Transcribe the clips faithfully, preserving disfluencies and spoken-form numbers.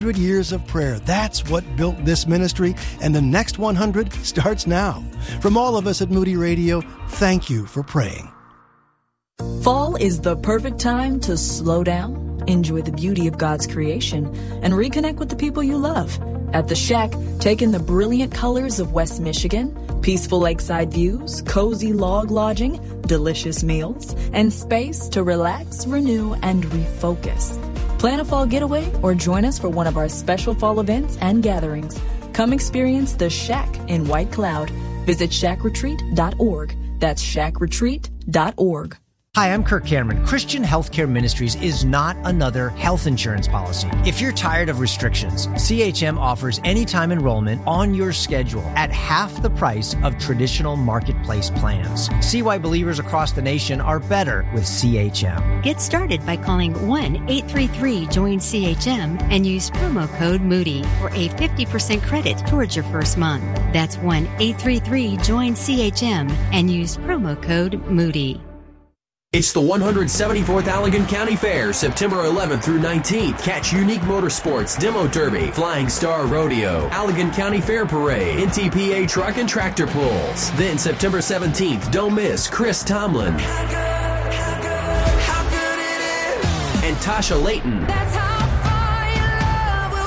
one hundred years of prayer. That's what built this ministry, and the next one hundred starts now. From all of us at Moody Radio, thank you for praying. Fall is the perfect time to slow down, enjoy the beauty of God's creation, and reconnect with the people you love. At the Shack, take in the brilliant colors of West Michigan, peaceful lakeside views, cozy log lodging, delicious meals, and space to relax, renew, and refocus. Plan a fall getaway or join us for one of our special fall events and gatherings. Come experience the Shack in White Cloud. Visit shack retreat dot org. That's shack retreat dot org. Hi, I'm Kirk Cameron. Christian Healthcare Ministries is not another health insurance policy. If you're tired of restrictions, C H M offers anytime enrollment on your schedule at half the price of traditional marketplace plans. See why believers across the nation are better with C H M. Get started by calling one eight three three join C H M and use promo code Moody for a fifty percent credit towards your first month. That's one eight three three join C H M and use promo code Moody. It's the one hundred seventy-fourth Allegan County Fair, September eleventh through nineteenth. Catch Unique Motorsports, Demo Derby, Flying Star Rodeo, Allegan County Fair Parade, N T P A Truck and Tractor Pulls. Then September seventeenth, don't miss Chris Tomlin how good, how good, how good it is. And Tasha Layton. That's how far your love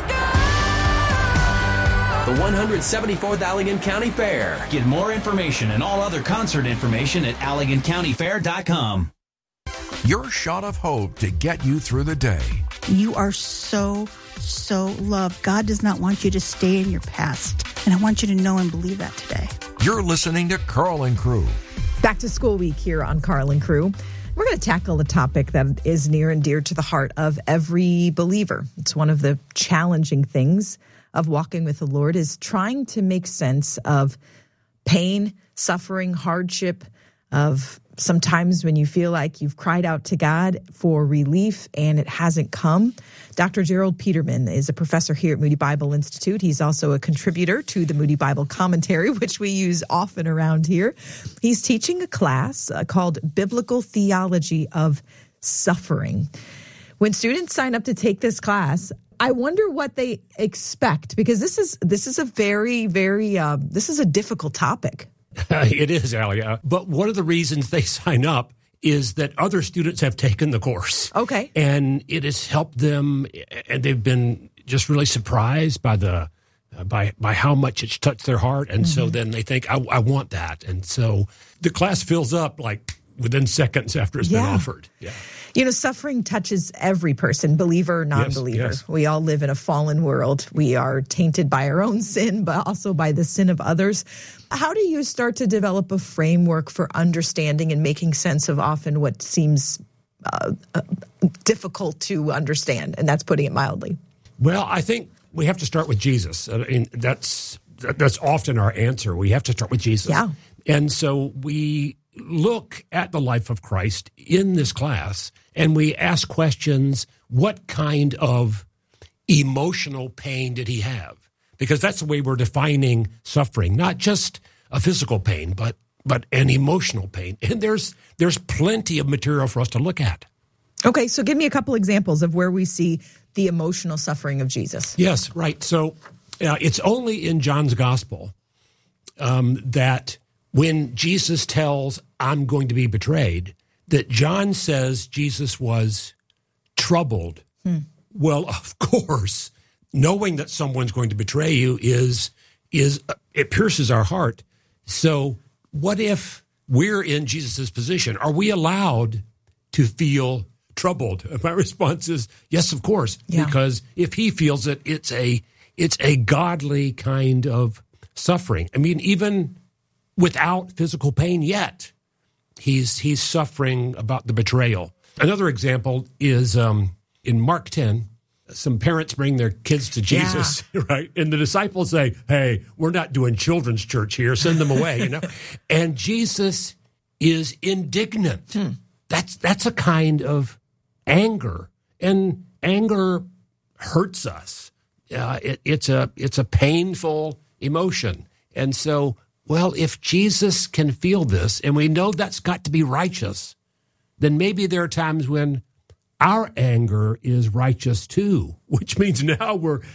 will go. The one hundred seventy-fourth Allegan County Fair. Get more information and all other concert information at allegan county fair dot com. Your shot of hope to get you through the day. You are so, so loved. God does not want you to stay in your past. And I want you to know and believe that today. You're listening to Carl and Crew. Back to school week here on Carl and Crew. We're going to tackle a topic that is near and dear to the heart of every believer. It's one of the challenging things of walking with the Lord is trying to make sense of pain, suffering, hardship, of sometimes when you feel like you've cried out to God for relief and it hasn't come. Doctor Gerald Peterman is a professor here at Moody Bible Institute. He's also a contributor to the Moody Bible Commentary, which we use often around here. He's teaching a class uh, called Biblical Theology of Suffering. When students sign up to take this class, I wonder what they expect, because this is this is a very, very, uh, this is a difficult topic. It is, Allie. Uh, but one of the reasons they sign up is that other students have taken the course. Okay. And it has helped them, and they've been just really surprised by the uh, by by how much it's touched their heart. And mm-hmm. so then they think, I, I want that. And so the class fills up like within seconds after it's yeah. been offered. Yeah. You know, suffering touches every person, believer or non-believer. Yes, yes. We all live in a fallen world. We are tainted by our own sin, but also by the sin of others. How do you start to develop a framework for understanding and making sense of often what seems uh, uh, difficult to understand? And that's putting it mildly. Well, I think we have to start with Jesus. I mean, that's that's often our answer. We have to start with Jesus. Yeah. And so we look at the life of Christ in this class, and we ask questions, what kind of emotional pain did he have? Because that's the way we're defining suffering, not just a physical pain, but but an emotional pain. And there's there's plenty of material for us to look at. Okay, so give me a couple examples of where we see the emotional suffering of Jesus. Yes, right. So uh, it's only in John's gospel um, that when Jesus tells, I'm going to be betrayed, that John says Jesus was troubled. Hmm. Well, of course, knowing that someone's going to betray you is, is it pierces our heart. So what if we're in Jesus' position? Are we allowed to feel troubled? My response is, yes, of course, yeah. Because if he feels it, it's a, it's a godly kind of suffering. I mean, even without physical pain yet, he's he's suffering about the betrayal. Another example is um, in Mark ten, some parents bring their kids to Jesus, yeah. right? And the disciples say, hey, we're not doing children's church here. Send them away, you know? And Jesus is indignant. Hmm. That's that's a kind of anger. And anger hurts us. Uh, it, it's a it's a painful emotion. And so, well, if Jesus can feel this, and we know that's got to be righteous, then maybe there are times when our anger is righteous too, which means now we're